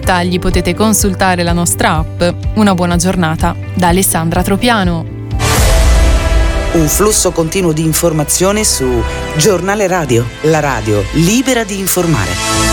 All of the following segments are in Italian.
dettagli potete consultare la nostra app. Una buona giornata da Alessandra Tropiano. Un flusso continuo di informazioni su Giornale Radio, la radio libera di informare.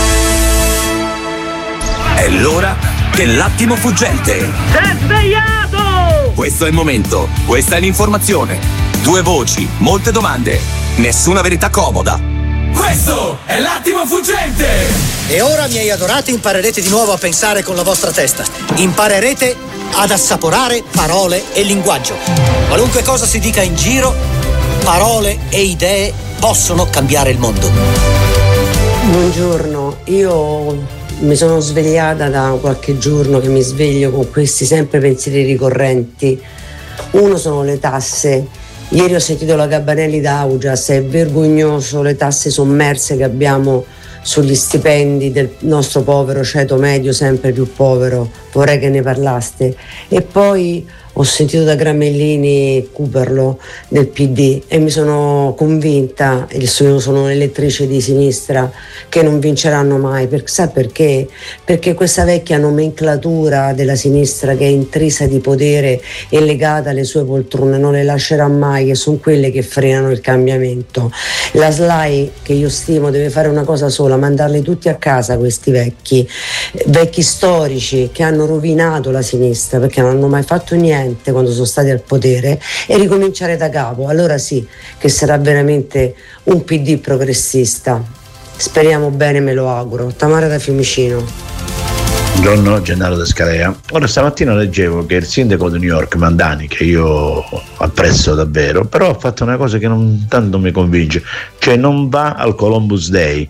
È l'ora dell'attimo fuggente. Si è svegliato! Questo è il momento, questa è l'informazione. 2 voci, molte domande, nessuna verità comoda. Questo è l'attimo fuggente! E ora, miei adorati, imparerete di nuovo a pensare con la vostra testa. Imparerete ad assaporare parole e linguaggio. Qualunque cosa si dica in giro, parole e idee possono cambiare il mondo. Buongiorno, io mi sono svegliata da qualche giorno che mi sveglio con questi sempre pensieri ricorrenti. Uno sono le tasse. Ieri ho sentito la Gabanelli d'Augias, è vergognoso le tasse sommerse che abbiamo sugli stipendi del nostro povero ceto medio sempre più povero. Vorrei che ne parlaste. E poi ho sentito da Gramellini Cooperlo del PD e mi sono convinta, io sono un'elettrice di sinistra, che non vinceranno mai. Sa perché? Perché questa vecchia nomenclatura della sinistra che è intrisa di potere e legata alle sue poltrone non le lascerà mai, che sono quelle che frenano il cambiamento. La SLAI, che io stimo, deve fare una cosa sola: mandarli tutti a casa, questi vecchi storici che hanno rovinato la sinistra perché non hanno mai fatto niente quando sono stati al potere, e ricominciare da capo. Allora sì che sarà veramente un PD progressista. Speriamo bene, me lo auguro. Tamara da Fiumicino. Buongiorno, Gennaro da Scalea. Ora, stamattina leggevo che il sindaco di New York, Mandani, che io apprezzo davvero, però ha fatto una cosa che non tanto mi convince, cioè non va al Columbus Day,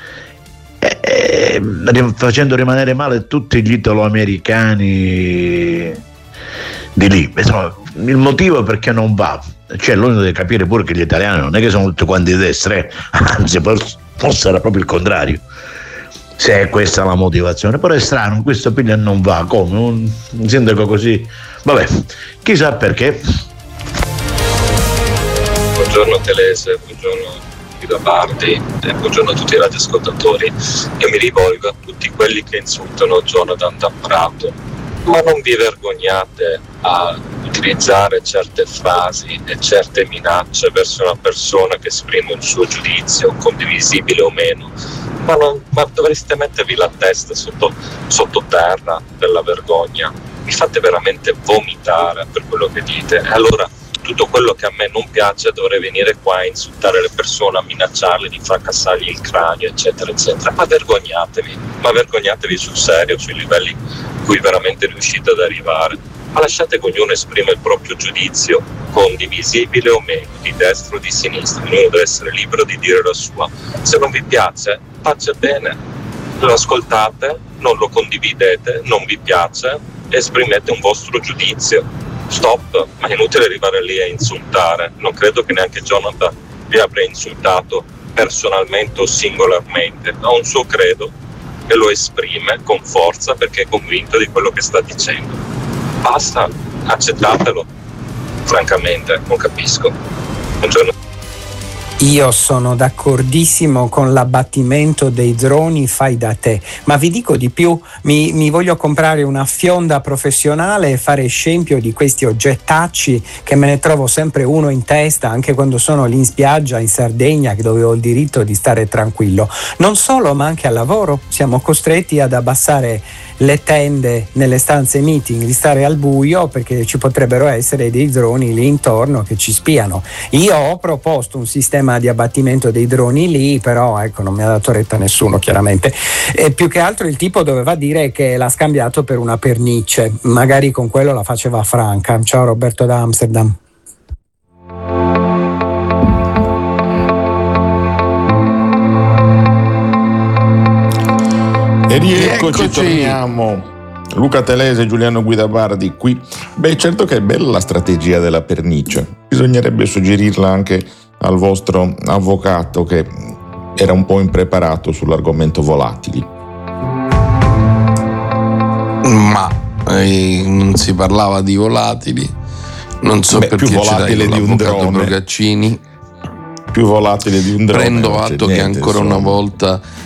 facendo rimanere male tutti gli italo-americani di lì. Il motivo perché non va, cioè l'unico deve capire pure che gli italiani non è che sono tutti quanti di destra, anzi forse era proprio il contrario, se è questa la motivazione. Però è strano, questo Piglia non va, come un sindaco così, vabbè, chissà perché. Buongiorno Telese, buongiorno Guido Bardi e buongiorno a tutti i radioascoltatori. Io mi rivolgo a tutti quelli che insultano Jonathan da Prato: ma non vi vergognate a utilizzare certe frasi e certe minacce verso una persona che esprime un suo giudizio, condivisibile o meno? Ma dovreste mettervi la testa sottoterra per la vergogna. Mi fate veramente vomitare per quello che dite. E allora tutto quello che a me non piace dovrei venire qua a insultare le persone, a minacciarle di fracassargli il cranio, eccetera eccetera. Ma vergognatevi sul serio, sui livelli cui veramente riuscite ad arrivare. Ma lasciate che ognuno esprima il proprio giudizio, condivisibile o meno, di destra o di sinistra. Ognuno deve essere libero di dire la sua. Se non vi piace, pace bene, lo ascoltate, non lo condividete, non vi piace, esprimete un vostro giudizio. Stop, ma è inutile arrivare lì a insultare. Non credo che neanche Jonathan vi abbia insultato personalmente o singolarmente. Ha un suo credo e lo esprime con forza perché è convinto di quello che sta dicendo. Basta, accettatelo. Francamente, non capisco. Buongiorno. Io sono d'accordissimo con l'abbattimento dei droni fai da te, ma vi dico di più, mi voglio comprare una fionda professionale e fare scempio di questi oggettacci, che me ne trovo sempre uno in testa anche quando sono lì in spiaggia in Sardegna, dove ho il diritto di stare tranquillo. Non solo, ma anche al lavoro siamo costretti ad abbassare le tende nelle stanze meeting, di stare al buio perché ci potrebbero essere dei droni lì intorno che ci spiano. Io ho proposto un sistema di abbattimento dei droni lì, però ecco, non mi ha dato retta nessuno, chiaramente. E più che altro il tipo doveva dire che l'ha scambiato per una pernice, magari con quello la faceva franca. Ciao Roberto da Amsterdam. E rieccoci, torniamo. Luca Telese e Giuliano Guidabardi qui. Beh, certo che è bella la strategia della pernice. Bisognerebbe suggerirla anche al vostro avvocato, che era un po' impreparato sull'argomento volatili. Ma non si parlava di volatili. Non so perché più volatile di un drone. Procaccini. Più volatile di un drone. Prendo atto che ancora una volta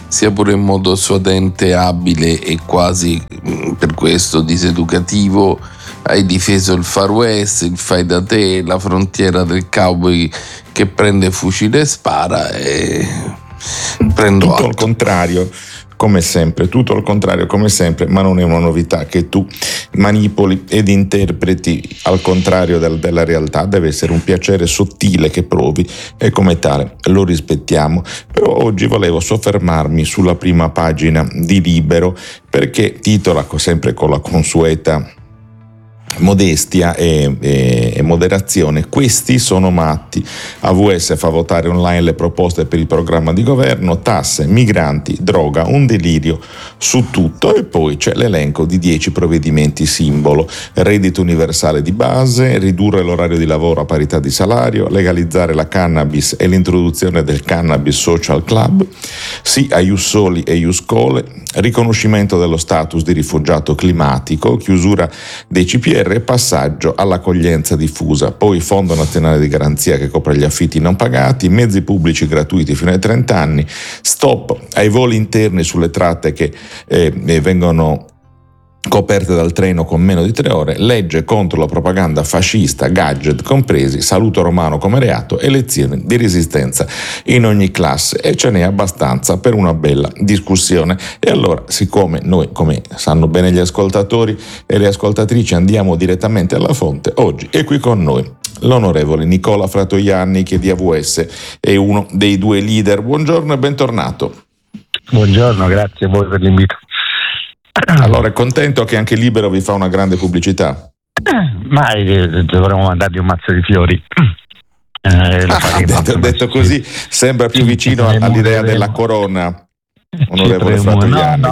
sia pure in modo suadente, abile e quasi per questo diseducativo, hai difeso il Far West, il fai da te, la frontiera del cowboy che prende fucile e spara, e prendo tutto atto. al contrario, come sempre, tutto al contrario come sempre, ma non è una novità che tu manipoli ed interpreti al contrario della realtà. Deve essere un piacere sottile che provi e come tale lo rispettiamo. Però oggi volevo soffermarmi sulla prima pagina di Libero, perché titola sempre con la consueta modestia e moderazione: questi sono matti. AVS fa votare online le proposte per il programma di governo, tasse, migranti, droga, un delirio su tutto. E poi c'è l'elenco di 10 provvedimenti simbolo: reddito universale di base, ridurre l'orario di lavoro a parità di salario, legalizzare la cannabis e l'introduzione del Cannabis Social Club, sì a Ius Soli e Ius Cole, riconoscimento dello status di rifugiato climatico, chiusura dei CPR e passaggio all'accoglienza diffusa. Poi Fondo Nazionale di Garanzia che copre gli affitti non pagati, mezzi pubblici gratuiti fino ai 30 anni, stop ai voli interni sulle tratte che vengono coperte dal treno con meno di 3 ore, legge contro la propaganda fascista, gadget compresi, saluto romano come reato e lezioni di resistenza in ogni classe. E ce n'è abbastanza per una bella discussione. E allora, siccome noi, come sanno bene gli ascoltatori e le ascoltatrici, andiamo direttamente alla fonte, oggi è qui con noi l'onorevole Nicola Fratoianni, che di AVS è uno dei 2 leader. Buongiorno e bentornato. Buongiorno, grazie a voi per l'invito. Allora, è contento che anche Libero vi fa una grande pubblicità? Ma dovremmo mandargli un mazzo di fiori. Detto così sembra più vicino all'idea della corona, onorevole Fratoianni.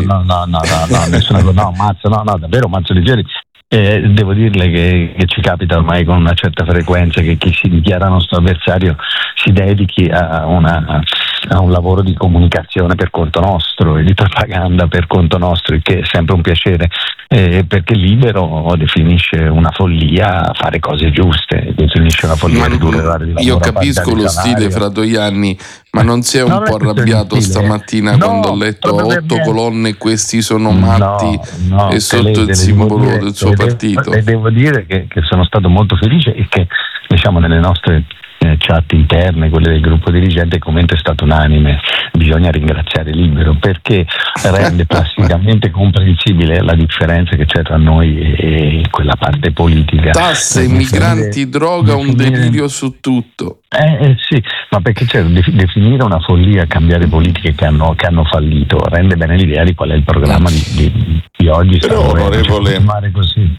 Davvero un mazzo di fiori. Devo dirle che ci capita ormai con una certa frequenza che chi si dichiara nostro avversario si dedichi a un lavoro di comunicazione per conto nostro e di propaganda per conto nostro, il che è sempre un piacere, perché Libero definisce una follia fare cose giuste, definisce una follia ridurre l'orario di lavoro. Io capisco lo stile, Fratoianni, ma non si è un po' arrabbiato stamattina quando ho letto 8 colonne questi sono matti e sotto il simbolo del suo partito? Le devo dire che sono stato molto felice e che, diciamo, nelle nostre chat interne, quelle del gruppo dirigente, il commento è stato unanime: bisogna ringraziare Libero perché rende plasticamente comprensibile la differenza che c'è tra noi e quella parte politica. Tasse, migranti, droga, un delirio su tutto. Sì, ma perché definire una follia, cambiare politiche che hanno fallito, rende bene l'idea di qual è il programma di oggi. Però onorevole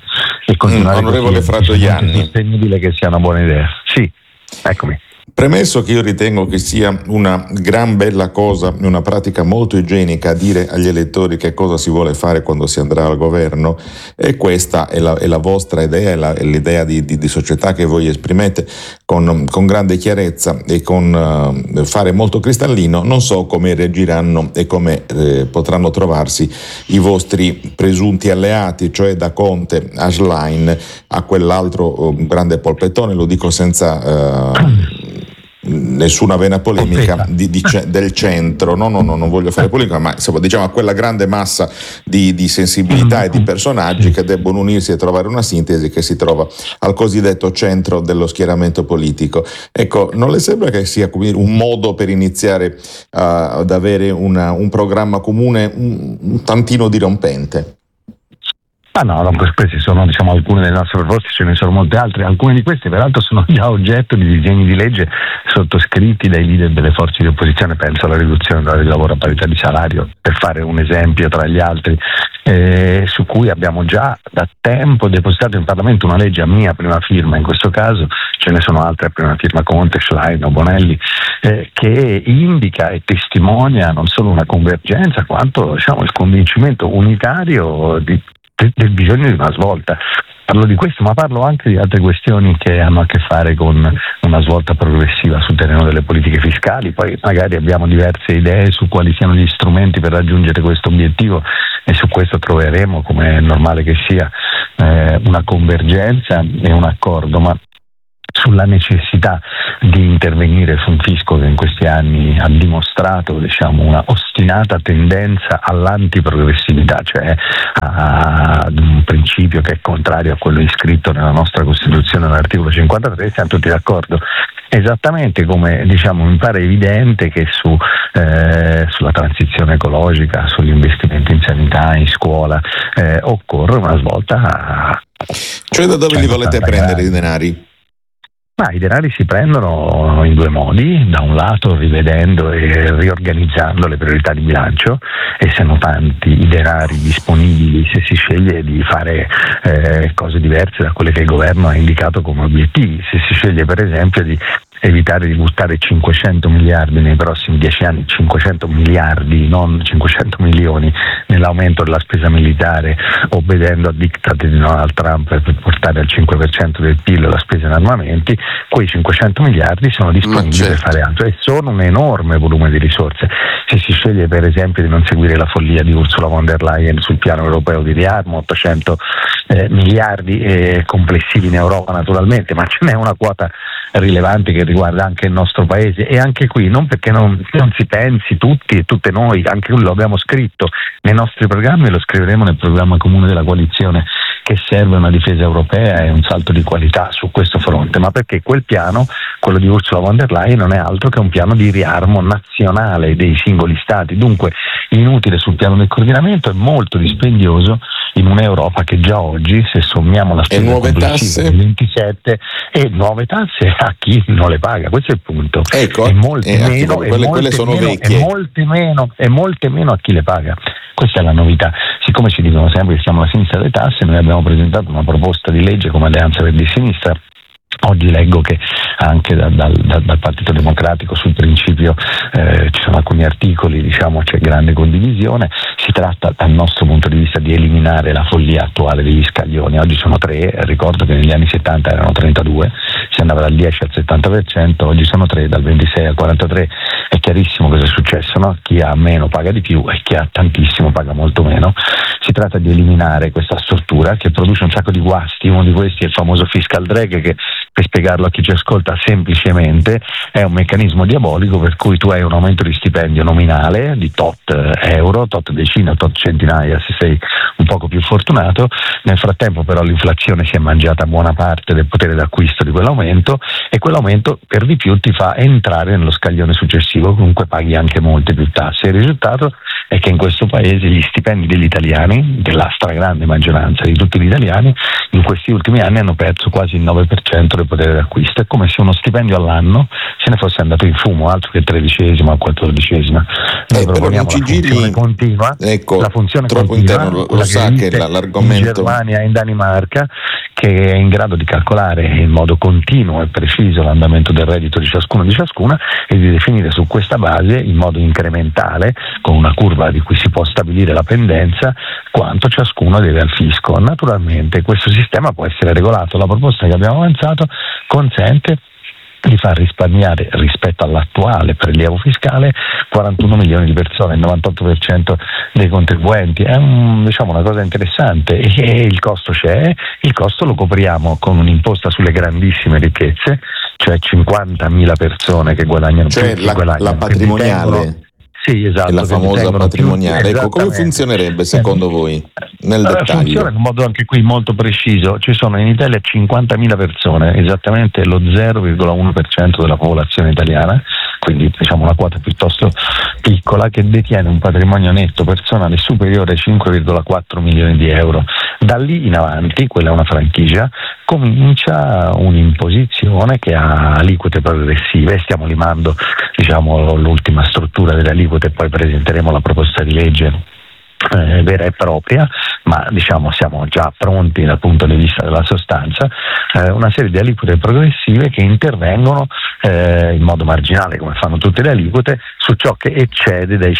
Fratoianni, è sostenibile che sia una buona idea. Sì, eccomi. Premesso che io ritengo che sia una gran bella cosa, una pratica molto igienica, dire agli elettori che cosa si vuole fare quando si andrà al governo, e questa è la vostra idea, è l'idea di società che voi esprimete con grande chiarezza e con fare molto cristallino, non so come reagiranno e come potranno trovarsi i vostri presunti alleati, cioè da Conte a Schlein a quell'altro grande polpettone, lo dico senza nessuna vena polemica del centro, no, non voglio fare polemica, ma insomma, diciamo a quella grande massa di sensibilità e di personaggi che debbono unirsi e trovare una sintesi che si trova al cosiddetto centro dello schieramento politico. Ecco, non le sembra che sia un modo per iniziare ad avere un programma comune un tantino dirompente? No, queste sono, diciamo, alcune delle nostre proposte, ce ne sono molte altre. Alcune di queste peraltro sono già oggetto di disegni di legge sottoscritti dai leader delle forze di opposizione. Penso alla riduzione dell'orario di lavoro a parità di salario, per fare un esempio tra gli altri, su cui abbiamo già da tempo depositato in Parlamento una legge a mia prima firma. In questo caso ce ne sono altre a prima firma Conte, Schlein o Bonelli, che indica e testimonia non solo una convergenza quanto, diciamo, il convincimento unitario del bisogno di una svolta. Parlo di questo, ma parlo anche di altre questioni che hanno a che fare con una svolta progressiva sul terreno delle politiche fiscali. Poi magari abbiamo diverse idee su quali siano gli strumenti per raggiungere questo obiettivo e su questo troveremo, come è normale che sia, una convergenza e un accordo. Ma sulla necessità di intervenire su un fisco che in questi anni ha dimostrato, diciamo, una ostinata tendenza all'antiprogressività, cioè ad un principio che è contrario a quello iscritto nella nostra Costituzione all'articolo 53, siamo tutti d'accordo. Esattamente come, diciamo, mi pare evidente che sulla transizione ecologica, sugli investimenti in sanità, in scuola, occorre una svolta. Cioè, da dove li volete prendere i denari? Ma i denari si prendono in due modi: da un lato rivedendo e riorganizzando le priorità di bilancio, e sono tanti i denari disponibili se si sceglie di fare cose diverse da quelle che il governo ha indicato come obiettivi. Se si sceglie per esempio di evitare di buttare 500 miliardi nei prossimi 10 anni, 500 miliardi, non 500 milioni, nell'aumento della spesa militare, obbedendo a diktat di Donald Trump per portare al 5% del PIL la spesa in armamenti, quei 500 miliardi sono disponibili per fare altro e sono un enorme volume di risorse. Se si sceglie per esempio di non seguire la follia di Ursula von der Leyen sul piano europeo di riarmo, 800 miliardi complessivi in Europa naturalmente, ma ce n'è una quota rilevante che riguarda anche il nostro paese, e anche qui non perché non si pensi tutti e tutte noi, anche lo abbiamo scritto nei nostri programmi e lo scriveremo nel programma comune della coalizione, che serve una difesa europea e un salto di qualità su questo fronte, ma perché quel piano, quello di Ursula von der Leyen, non è altro che un piano di riarmo nazionale dei singoli stati, dunque inutile sul piano del coordinamento e molto dispendioso in un'Europa che già oggi, se sommiamo la spesa complessiva del 27, e nuove tasse a chi non le paga, questo è il punto. Ecco, e molte meno, quelle sono vecchie. E molte meno a chi le paga. Questa è la novità. Siccome ci dicono sempre che siamo la sinistra delle tasse, noi abbiamo presentato una proposta di legge come Alleanza Verdi e Sinistra. Oggi leggo che anche dal Partito Democratico sul principio ci sono alcuni articoli, diciamo c'è grande condivisione. Si tratta dal nostro punto di vista di eliminare la follia attuale degli scaglioni. Oggi sono 3, ricordo che negli anni 70 erano 32, si andava dal 10 al 70%, oggi sono 3, dal 26 al 43%. È chiarissimo cosa è successo, no? Chi ha meno paga di più e chi ha tantissimo paga molto meno. Si tratta di eliminare questa stortura che produce un sacco di guasti. Uno di questi è il famoso fiscal drag, che, per spiegarlo a chi ci ascolta semplicemente, è un meccanismo diabolico per cui tu hai un aumento di stipendio nominale di tot euro, tot decina, tot centinaia se sei un poco più fortunato. Nel frattempo però l'inflazione si è mangiata buona parte del potere d'acquisto di quell'aumento, e quell'aumento per di più ti fa entrare nello scaglione successivo, comunque paghi anche molte più tasse. Il risultato è che in questo paese gli stipendi degli italiani, della stragrande maggioranza di tutti gli italiani, in questi ultimi anni hanno perso quasi il 9% del potere d'acquisto. È come se uno stipendio all'anno se ne fosse andato in fumo, altro che 13ª o 14ª. Noi proponiamo la funzione continua, ecco, la funzione troppo continua, interno, lo sa che l'argomento in Germania e in Danimarca, che è in grado di calcolare in modo continuo e preciso l'andamento del reddito di ciascuno e di ciascuna, e di definire su questa base in modo incrementale, con una curva di cui si può stabilire la pendenza, quanto ciascuno deve al fisco. Naturalmente questo sistema può essere regolato. La proposta che abbiamo avanzato consente di far risparmiare rispetto all'attuale prelievo fiscale 41 milioni di persone, il 98% dei contribuenti. È una cosa interessante, e il costo c'è. Il costo lo copriamo con un'imposta sulle grandissime ricchezze, cioè 50.000 persone che guadagnano cioè più, la patrimoniale. Sì, esatto. E la famosa patrimoniale. Ecco, come funzionerebbe secondo voi nel dettaglio? Funziona in un modo anche qui molto preciso. Ci sono in Italia 50.000 persone, esattamente lo 0,1% della popolazione italiana, quindi diciamo una quota piuttosto piccola, che detiene un patrimonio netto personale superiore ai 5,4 milioni di euro. Da lì in avanti, quella è una franchigia, comincia un'imposizione che ha aliquote progressive. Stiamo limando l'ultima struttura delle aliquote, poi presenteremo la proposta di legge vera e propria, ma siamo già pronti dal punto di vista della sostanza. Una serie di aliquote progressive che intervengono in modo marginale, come fanno tutte le aliquote, su ciò che eccede dai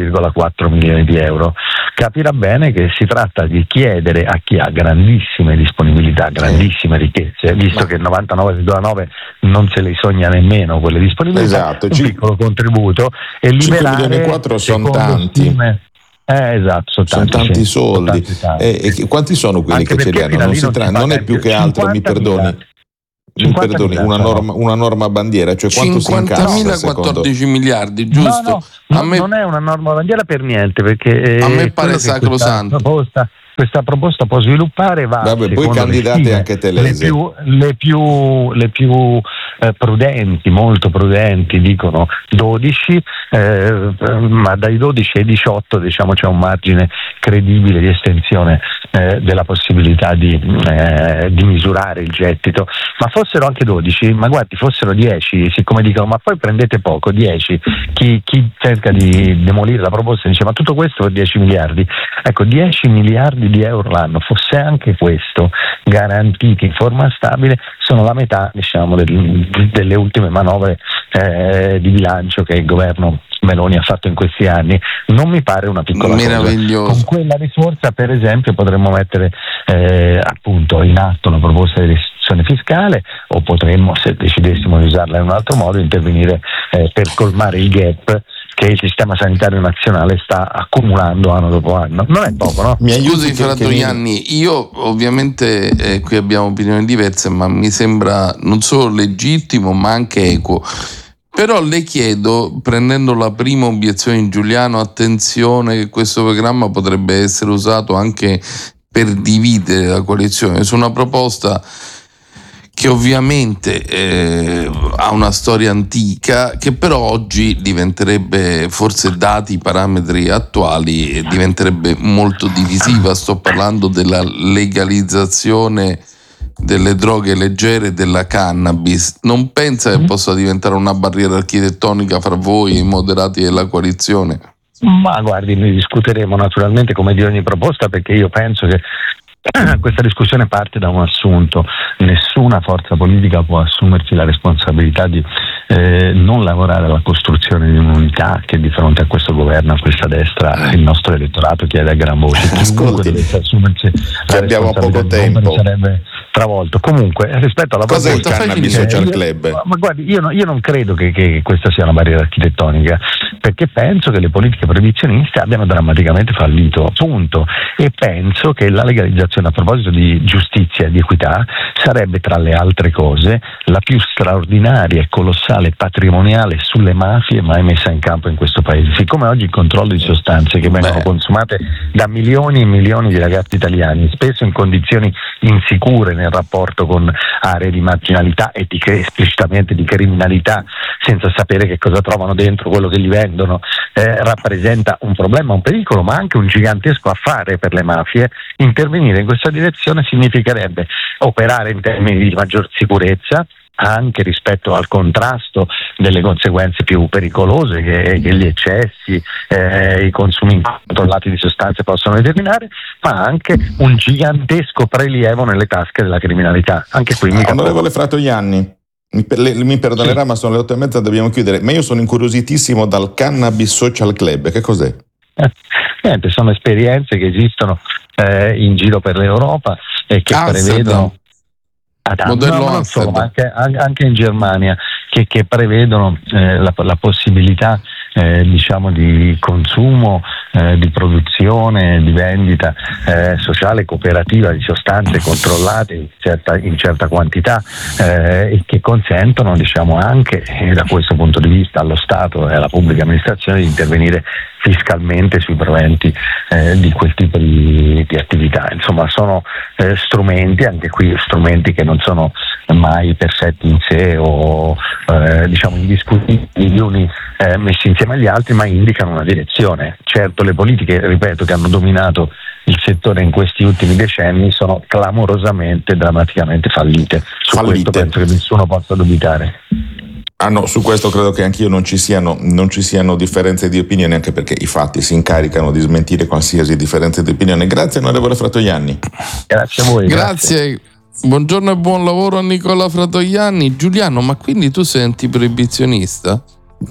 5,4 milioni di euro. Capirà bene che si tratta di chiedere a chi ha grandissime disponibilità, grandissime ricchezze, visto che il 99,9 non se le sogna nemmeno quelle disponibilità, un piccolo contributo, e liberare 5 milioni e 4 sono tanti. Esatto, sono tanti soldi. E quanti sono quelli Anche che ce li hanno? Non è più che altro, mi perdoni. perdoni, una norma bandiera, cioè quanto si incassa? 14 miliardi, giusto? No, non è una norma bandiera per niente, perché a me pare sacrosanto. Questa proposta può sviluppare poi candidate anche Telese. Le più prudenti, molto prudenti, dicono 12, ma dai 12 ai 18 diciamo c'è un margine credibile di estensione della possibilità di misurare il gettito. Ma fossero anche 12, ma guardi, fossero 10, siccome dicono ma poi prendete poco, 10, chi cerca di demolire la proposta dice ma tutto questo per 10 miliardi. Ecco, 10 miliardi di euro l'anno, fosse anche questo garantiti in forma stabile, sono la metà, diciamo, delle ultime manovre di bilancio che il governo Meloni ha fatto in questi anni. Non mi pare una piccola cosa. Con quella risorsa, per esempio, potremmo mettere appunto in atto la proposta di restituzione fiscale, o potremmo, se decidessimo di usarla in un altro modo, intervenire per colmare il gap che il sistema sanitario nazionale sta accumulando anno dopo anno. Non è poco, no? Mi aiuti, Fratoianni, io ovviamente qui abbiamo opinioni diverse, ma mi sembra non solo legittimo ma anche equo. Però le chiedo, prendendo la prima obiezione di Giuliano, attenzione che questo programma potrebbe essere usato anche per dividere la coalizione su una proposta che ovviamente ha una storia antica, che però oggi diventerebbe, forse dati i parametri attuali, diventerebbe molto divisiva. Sto parlando della legalizzazione delle droghe leggere e della cannabis. Non pensa che possa diventare una barriera architettonica fra voi e i moderati della coalizione? Ma guardi, noi discuteremo naturalmente come di ogni proposta, perché io penso che questa discussione parte da un assunto: nessuna forza politica può assumersi la responsabilità di non lavorare alla costruzione di un'unità che di fronte a questo governo, a questa destra, il nostro elettorato chiede a gran voce. Chiunque dovesse assumersi la abbiamo poco tempo, sarebbe travolto. Comunque, rispetto alla cosa è il Cannabis Social Club? Ma guardi, io non credo che questa sia una barriera architettonica, perché penso che le politiche proibizioniste abbiano drammaticamente fallito, punto. E penso che la legalizzazione, a proposito di giustizia e di equità, sarebbe tra le altre cose la più straordinaria e colossale patrimoniale sulle mafie mai messa in campo in questo paese. Siccome oggi il controllo di sostanze che vengono consumate da milioni e milioni di ragazzi italiani, spesso in condizioni insicure nel rapporto con aree di marginalità e esplicitamente di criminalità, senza sapere che cosa trovano dentro quello che gli vendono, rappresenta un problema, un pericolo, ma anche un gigantesco affare per le mafie. Intervenire in questa direzione significherebbe operare in termini di maggior sicurezza, anche rispetto al contrasto delle conseguenze più pericolose che gli eccessi, i consumi incontrollati di sostanze possono determinare, ma anche un gigantesco prelievo nelle tasche della criminalità. Anche qui onorevole Fratoianni, mi perdonerà, ma sono le 8:30, dobbiamo chiudere, ma io sono incuriositissimo dal Cannabis Social Club. Che cos'è? Niente, sono esperienze che esistono in giro per l'Europa e che prevedono non solo, ma anche in Germania, che prevedono la possibilità diciamo di consumo, di produzione, di vendita sociale cooperativa di sostanze controllate in certa quantità, e che consentono, diciamo, anche da questo punto di vista allo Stato e alla pubblica amministrazione di intervenire fiscalmente sui proventi di quel tipo di attività. Insomma, sono strumenti, anche qui strumenti che non sono mai perfetti in sé o diciamo indiscutibili gli uni messi insieme agli altri, ma indicano una direzione. Certo, le politiche, ripeto, che hanno dominato il settore in questi ultimi decenni sono clamorosamente, drammaticamente fallite. Questo penso che nessuno possa dubitare. No, su questo credo che anch'io non ci siano differenze di opinione, anche perché i fatti si incaricano di smentire qualsiasi differenza di opinione. Grazie onorevole Fratoianni. Grazie a voi. Grazie. Buongiorno e buon lavoro a Nicola Fratoianni. Giuliano, ma quindi tu sei antiproibizionista?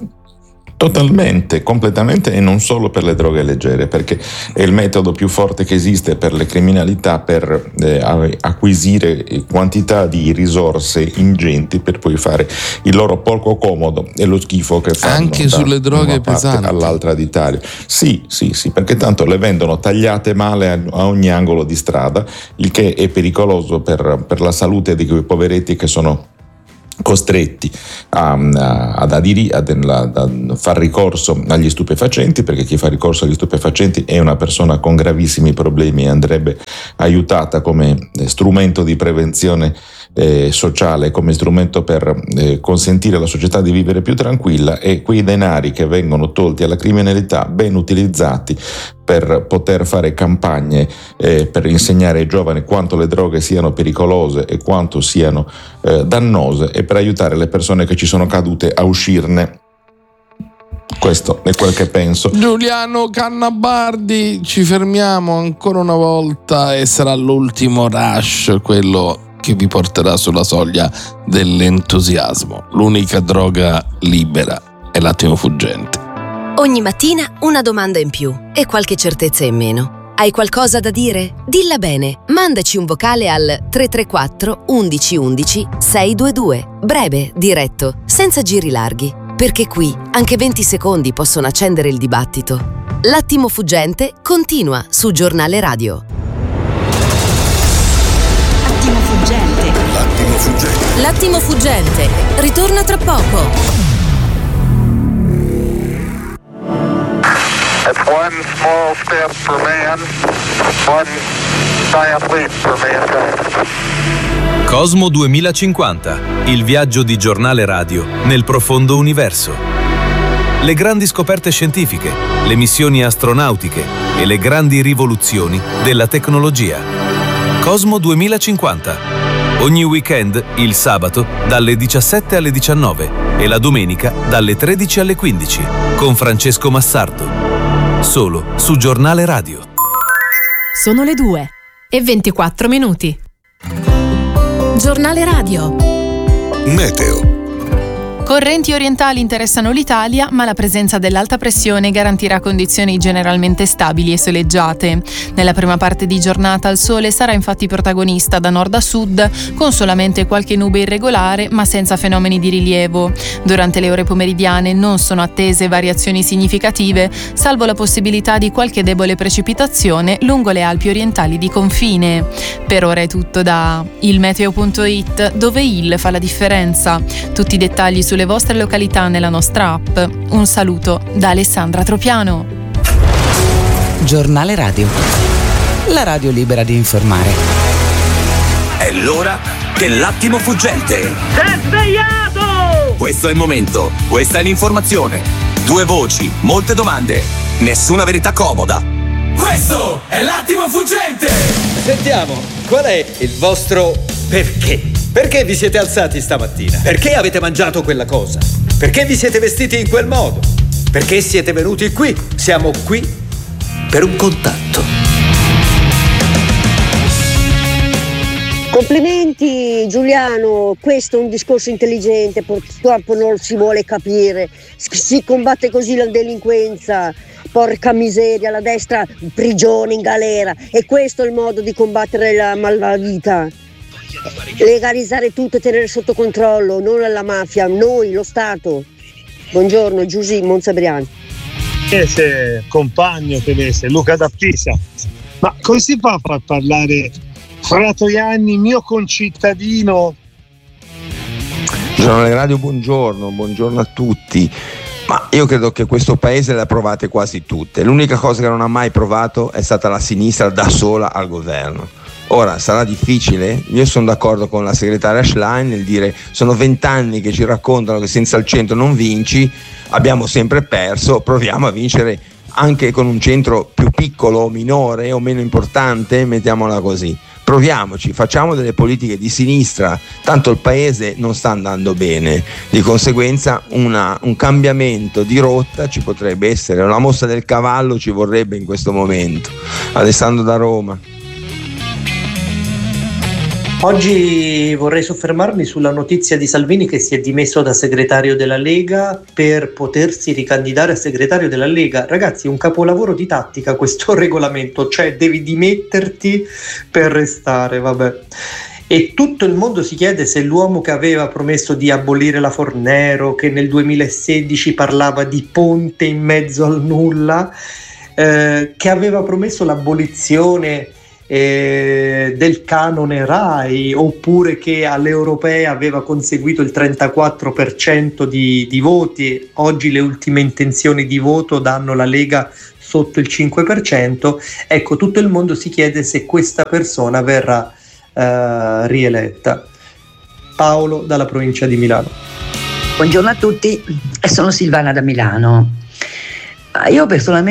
Totalmente, completamente, e non solo per le droghe leggere, perché è il metodo più forte che esiste per le criminalità per acquisire quantità di risorse ingenti per poi fare il loro porco comodo e lo schifo che fanno anche sulle droghe pesanti all'altra d'Italia. Sì, perché tanto le vendono tagliate male a ogni angolo di strada, il che è pericoloso per la salute di quei poveretti che sono costretti a far ricorso agli stupefacenti, perché chi fa ricorso agli stupefacenti è una persona con gravissimi problemi e andrebbe aiutata come strumento di prevenzione sociale, come strumento per consentire alla società di vivere più tranquilla, e quei denari che vengono tolti alla criminalità ben utilizzati per poter fare campagne per insegnare ai giovani quanto le droghe siano pericolose e quanto siano dannose, e per aiutare le persone che ci sono cadute a uscirne. Questo è quel che penso. Giuliano Cannabardi, ci fermiamo ancora una volta e sarà l'ultimo rush, quello che vi porterà sulla soglia dell'entusiasmo. L'unica droga libera è l'attimo fuggente. Ogni mattina una domanda in più e qualche certezza in meno. Hai qualcosa da dire? Dilla bene. Mandaci un vocale al 334 11 11 622. Breve, diretto, senza giri larghi. Perché qui anche 20 secondi possono accendere il dibattito. L'attimo fuggente continua su Giornale Radio. L'attimo fuggente ritorna tra poco. It's one small step for man, one giant leap for mankind. Cosmo 2050, il viaggio di Giornale Radio nel profondo universo. Le grandi scoperte scientifiche, le missioni astronautiche e le grandi rivoluzioni della tecnologia. Cosmo 2050. Ogni weekend, il sabato, dalle 17 alle 19 e la domenica dalle 13 alle 15, con Francesco Massardo. Solo su Giornale Radio. Sono le 2:24. Giornale Radio. Meteo. Correnti orientali interessano l'Italia, ma la presenza dell'alta pressione garantirà condizioni generalmente stabili e soleggiate. Nella prima parte di giornata il sole sarà infatti protagonista da nord a sud, con solamente qualche nube irregolare, ma senza fenomeni di rilievo. Durante le ore pomeridiane non sono attese variazioni significative, salvo la possibilità di qualche debole precipitazione lungo le Alpi orientali di confine. Per ora è tutto da ilmeteo.it, dove il fa la differenza. Tutti i dettagli sulle vostre località nella nostra app. Un saluto da Alessandra Tropiano. Giornale Radio. La radio libera di informare. È l'ora dell'attimo fuggente. Sei svegliato! Questo è il momento, questa è l'informazione. Due voci, molte domande, nessuna verità comoda. Questo è l'attimo fuggente! Sentiamo, qual è il vostro perché? Perché vi siete alzati stamattina? Perché avete mangiato quella cosa? Perché vi siete vestiti in quel modo? Perché siete venuti qui? Siamo qui per un contatto. Complimenti Giuliano, questo è un discorso intelligente, purtroppo non si vuole capire. Si combatte così la delinquenza. Porca miseria, la destra prigione, in galera. E questo è il modo di combattere la malvagità. Legalizzare tutto e tenere sotto controllo, non la mafia, noi, lo Stato. Buongiorno, Giusy, Monzabriano. Compagno tedese, Luca da Pisa. Ma come si fa a far parlare Fratoianni, mio concittadino? Giornale Radio, buongiorno a tutti. Ma io credo che questo paese le ha provate quasi tutte. L'unica cosa che non ha mai provato è stata la sinistra da sola al governo. Ora sarà difficile, io sono d'accordo con la segretaria Schlein nel dire sono 20 anni che ci raccontano che senza il centro non vinci, abbiamo sempre perso, proviamo a vincere anche con un centro più piccolo, minore o meno importante, mettiamola così. Proviamoci, facciamo delle politiche di sinistra, tanto il paese non sta andando bene, di conseguenza un cambiamento di rotta ci potrebbe essere, una mossa del cavallo ci vorrebbe in questo momento. Alessandro da Roma. Oggi vorrei soffermarmi sulla notizia di Salvini che si è dimesso da segretario della Lega per potersi ricandidare a segretario della Lega. Ragazzi, è un capolavoro di tattica questo regolamento, cioè devi dimetterti per restare, vabbè. E tutto il mondo si chiede se l'uomo che aveva promesso di abolire la Fornero, che nel 2016 parlava di ponte in mezzo al nulla, che aveva promesso l'abolizione del canone RAI, oppure che alle europee aveva conseguito il 34% di voti. Oggi le ultime intenzioni di voto danno la Lega sotto il 5%. Ecco, tutto il mondo si chiede se questa persona verrà rieletta. Paolo dalla provincia di Milano. Buongiorno a tutti, sono Silvana da Milano. Io personalmente